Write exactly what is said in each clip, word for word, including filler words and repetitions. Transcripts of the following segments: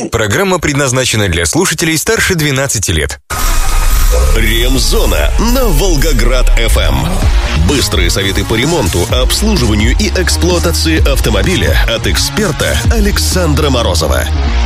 Программа предназначена для слушателей старше двенадцати лет. Ремзона на Волгоград-ФМ. Быстрые советы по ремонту, обслуживанию и эксплуатации автомобиля от эксперта Александра Морозова.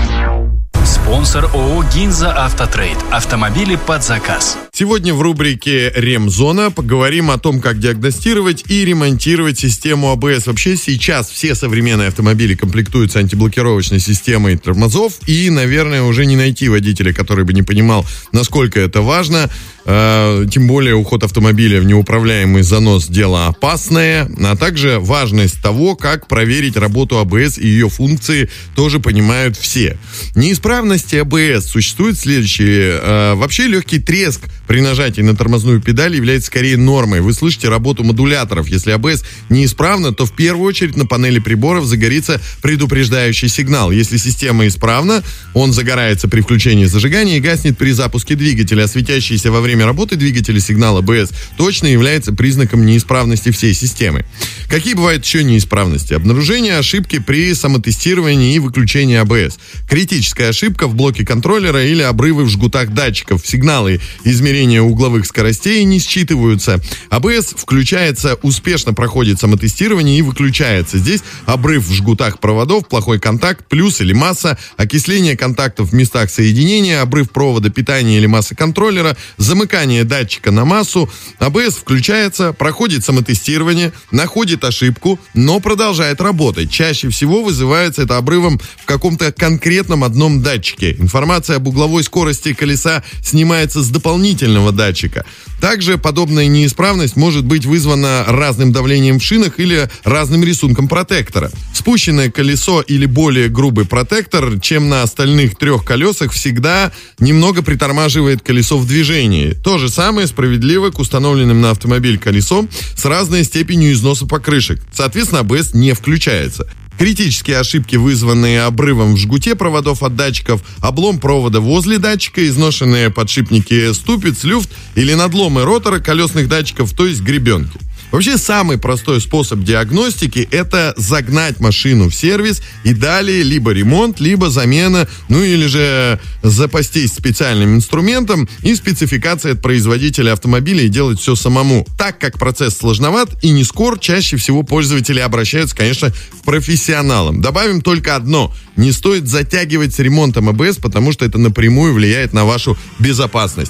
Спонсор ООО «Гинза Автотрейд». Автомобили под заказ. Сегодня в рубрике «Ремзона» поговорим о том, как диагностировать и ремонтировать систему а бэ эс. Вообще сейчас все современные автомобили комплектуются антиблокировочной системой тормозов. И, наверное, уже не найти водителя, который бы не понимал, насколько это важно. Э, тем более уход автомобиля в неуправляемый занос – дело опасное. А также важность того, как проверить работу а бэ эс и ее функции, тоже понимают все. Неисправности а бэ эс существуют следующие. Э, вообще легкий треск при нажатии на тормозную педаль является скорее нормой. Вы слышите работу модуляторов. Если а бэ эс неисправна, то в первую очередь на панели приборов загорится предупреждающий сигнал. Если система исправна, он загорается при включении зажигания и гаснет при запуске двигателя. А светящийся во время работы двигателя сигнал а бэ эс точно является признаком неисправности всей системы. Какие бывают еще неисправности? Обнаружение ошибки при самотестировании и выключении а бэ эс. Критическая ошибка в блоке контроллера или обрывы в жгутах датчиков. Сигналы измерения угловых скоростей не считываются. а бэ эс включается, успешно проходит самотестирование и выключается. Здесь обрыв в жгутах проводов, плохой контакт, плюс или масса, окисление контактов в местах соединения, обрыв провода питания или массы контроллера, замыкание датчика на массу. а бэ эс включается, проходит самотестирование, находит ошибку, но продолжает работать. Чаще всего вызывается это обрывом в каком-то конкретном одном датчике. Информация об угловой скорости колеса снимается с дополнительного датчика. Также подобная неисправность может быть вызвана разным давлением в шинах или разным рисунком протектора. Спущенное колесо или более грубый протектор, чем на остальных трех колесах, всегда немного притормаживает колесо в движении. То же самое справедливо к установленным на автомобиль колесом с разной степенью износа покрышек. Соответственно, а бэ эс не включается. Критические ошибки, вызванные обрывом в жгуте проводов от датчиков, облом провода возле датчика, изношенные подшипники ступиц, люфт или надломы ротора колесных датчиков, то есть гребенки. Вообще, самый простой способ диагностики – это загнать машину в сервис и далее либо ремонт, либо замена, ну или же запастись специальным инструментом и спецификацией от производителя автомобиля и делать все самому. Так как процесс сложноват и не скор, чаще всего пользователи обращаются, конечно, к профессионалам. Добавим только одно – не стоит затягивать с ремонтом а бэ эс, потому что это напрямую влияет на вашу безопасность.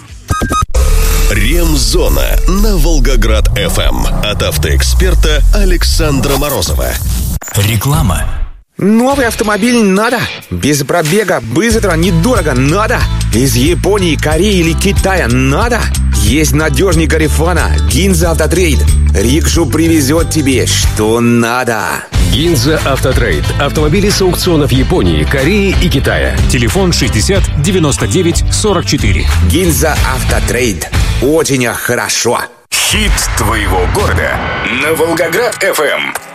Ремзона на Волгоград-ФМ от автоэксперта Александра Морозова. Реклама. Новый автомобиль надо. Без пробега, быстро, недорого надо. Из Японии, Кореи или Китая надо. Есть надежный Гарифана, Гинза Автотрейд. Рикшу привезет тебе, что надо. Гинза Автотрейд. Автомобили с аукционов Японии, Кореи и Китая. Телефон шестьдесят девяносто девять сорок четыре. Гинза Автотрейд. Очень хорошо. Хит твоего города на Волгоград-ФМ.